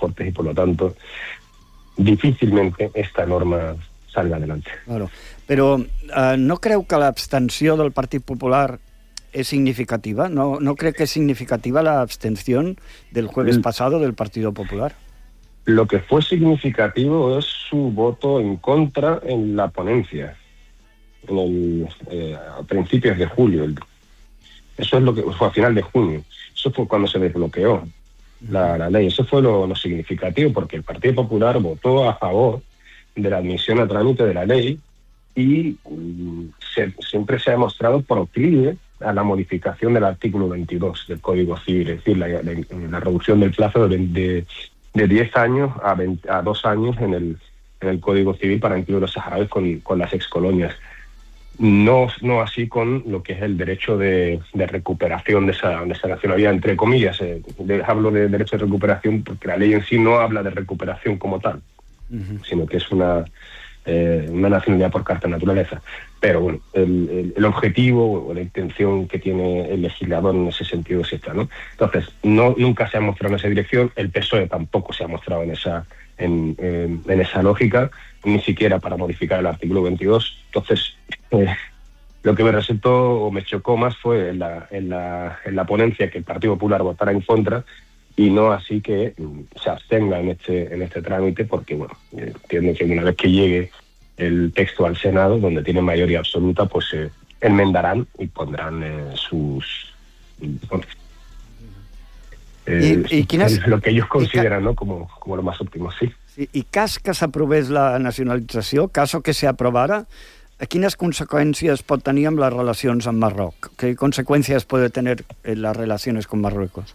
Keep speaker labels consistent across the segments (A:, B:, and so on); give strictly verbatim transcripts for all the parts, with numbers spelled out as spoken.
A: fuertes y por lo tanto difícilmente esta norma salga adelante.
B: Claro. Però eh, no creu que l'abstenció del Partit Popular es significativa? ¿No, no cree que es significativa la abstención del jueves pasado del Partido Popular?
A: Lo que fue significativo es su voto en contra en la ponencia, en el, eh, a principios de julio. El, eso es lo que fue a final de junio. Eso fue cuando se desbloqueó la, la ley. Eso fue lo, lo significativo, porque el Partido Popular votó a favor de la admisión a trámite de la ley y um, se, siempre se ha demostrado proclive a la modificación del artículo veintidós del Código Civil, es decir, la, la, la reducción del plazo de, de, de diez años a, veinte, a dos años en el, en el Código Civil para incluir los saharauis con, con las excolonias. No, no así con lo que es el derecho de, de recuperación de esa, de esa nacionalidad, entre comillas. Eh, de, hablo de derecho de recuperación porque la ley en sí no habla de recuperación como tal, uh-huh. sino que es una... Eh, una nacionalidad por carta de naturaleza. Pero bueno, el, el, el objetivo o la intención que tiene el legislador en ese sentido es esta, ¿no? Entonces, no, nunca se ha mostrado en esa dirección, el P S O E tampoco se ha mostrado en esa, en, en, en esa lógica, ni siquiera para modificar el artículo veintidós. Entonces, eh, lo que me resultó o me chocó más fue en la, en, la, en la ponencia que el Partido Popular votara en contra, y no así que se abstenga en este en este trámite, porque bueno, entiendo que una vez que llegue el texto al Senado, donde tiene mayoría absoluta, pues se eh, enmendarán y pondrán eh, sus... Bueno, eh,
B: I, i quines,
A: lo que ellos consideran,
B: i,
A: ¿no? como, como lo más óptimo, sí.
B: sí. I cas que s'aprovés la nacionalització, caso que se aprobara, quines conseqüències pot tenir amb les relacions amb Marroc? ¿Qué consecuencias puede tener en las relaciones con Marruecos?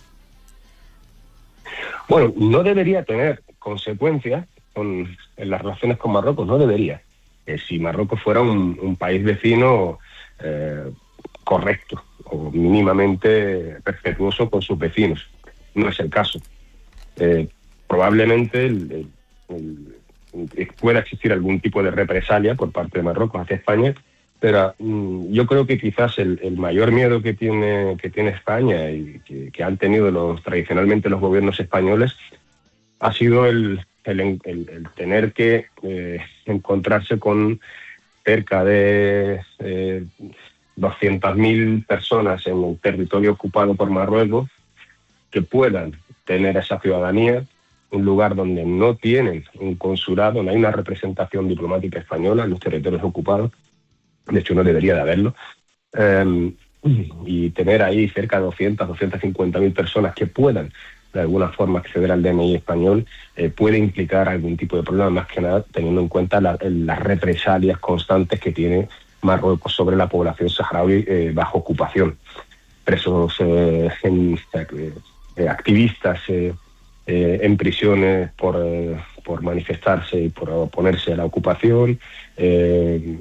A: Bueno, no debería tener consecuencias con, en las relaciones con Marruecos, no debería. Eh, si Marruecos fuera un, un país vecino eh, correcto o mínimamente respetuoso con sus vecinos. No es el caso. Eh, probablemente el, el, el, pueda existir algún tipo de represalia por parte de Marruecos hacia España, pero mm, yo creo que quizás el, el mayor miedo que tiene, que tiene España y que, que han tenido los tradicionalmente los gobiernos españoles ha sido el, el, el, el tener que eh, encontrarse con cerca de eh, doscientas mil personas en el territorio ocupado por Marruecos que puedan tener esa ciudadanía, un lugar donde no tienen un consulado, no hay una representación diplomática española en los territorios ocupados. De hecho no debería de haberlo, eh, y tener ahí cerca de doscientas, doscientas cincuenta mil personas que puedan de alguna forma acceder al D N I español eh, puede implicar algún tipo de problema, más que nada teniendo en cuenta la, las represalias constantes que tiene Marruecos sobre la población saharaui eh, bajo ocupación. Presos, eh, en, eh, activistas eh, eh, en prisiones por, eh, por manifestarse y por oponerse a la ocupación, eh,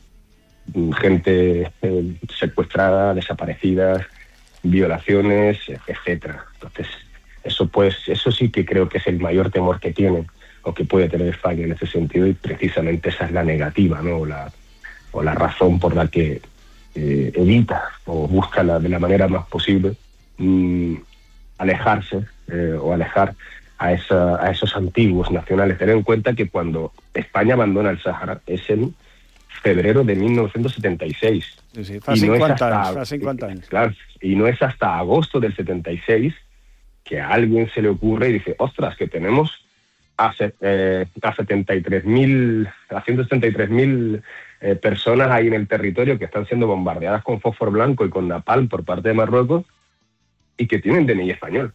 A: gente eh, secuestrada, desaparecidas, violaciones, etcétera. Entonces, eso pues, eso sí que creo que es el mayor temor que tiene o que puede tener España en ese sentido, y precisamente esa es la negativa, ¿no? O la, o la razón por la que eh, evita o busca la, de la manera más posible mmm, alejarse eh, o alejar a, esa, a esos antiguos nacionales. Tener en cuenta que cuando España abandona el Sáhara es en febrero de mil novecientos setenta y seis.
B: Sí, sí, fa cincuenta anys, fa cincuenta anys.
A: Claro, y no es hasta agosto del setenta y seis que a alguien se le ocurre y dice, ostras, que tenemos a, eh, a setenta y tres mil, a ciento setenta y tres mil eh, personas ahí en el territorio que están siendo bombardeadas con fósforo blanco y con napalm por parte de Marruecos y que tienen D N I español.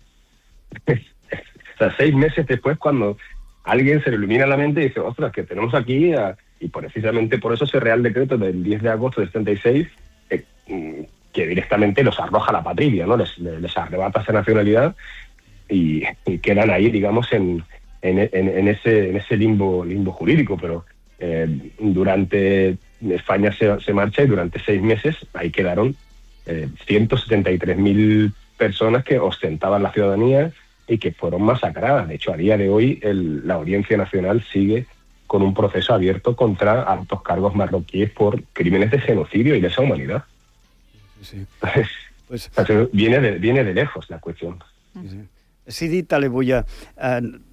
A: O sea, seis meses después, cuando alguien se le ilumina la mente y dice, ostras, que tenemos aquí a... Y precisamente por eso ese Real Decreto del diez de agosto del setenta y seis, eh, que directamente los arroja a la patria, ¿no? Les, les arrebata esa nacionalidad y, y quedan ahí, digamos, en, en, en, en, ese, en ese limbo, limbo jurídico. Pero eh, durante España se, se marcha y durante seis meses ahí quedaron eh, ciento setenta y tres mil personas que ostentaban la ciudadanía y que fueron masacradas. De hecho, a día de hoy el, la Audiencia Nacional sigue con un proceso abierto contra altos cargos marroquíes por crímenes de genocidio y lesa humanidad.
B: Sí, sí.
A: Pues, viene, de, viene de lejos la cuestión.
B: Sí, sí. Sidi Talebulla, eh,